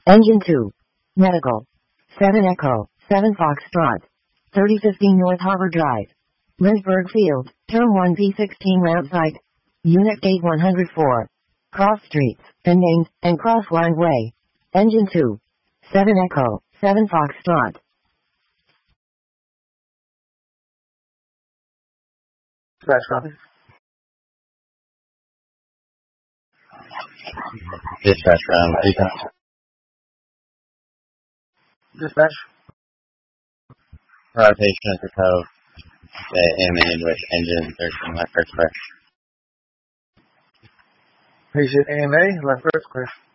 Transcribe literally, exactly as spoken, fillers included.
Engine two. Medical. seven Echo, seven Foxtrot. thirty fifteen North Harbor Drive. Lynchburg Field, Term one B sixteen Route Site. Unit Gate one hundred four. Cross streets, and named, and cross-lined way. Engine two. seven Echo, seven Foxtrot. Dispatch copy. Dispatch from Beacon. Dispatch. Rotation at the cove. The A M A with engine thirteen left first clear. Patient A M A, left first clear.